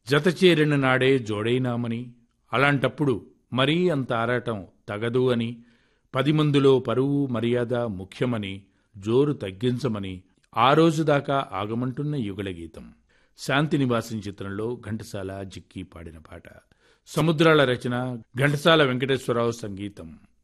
జతచేరిన నాడే జోడైనామని, అలాంటప్పుడు మరీ అంత ఆరాటం తగదు అని, 10 మందిలో పరువు మర్యాద ముఖ్యమని, జోరు తగ్గించమని, ఆ రోజు దాకా ఆగమంటున్న యుగళగీతం. శాంతినివాసం చిత్రంలో ఘంటసాల జిక్కి పాడిన పాట. సముద్రాల రచన, ఘంటసాల వెంకటేశ్వరరావు సంగీతం.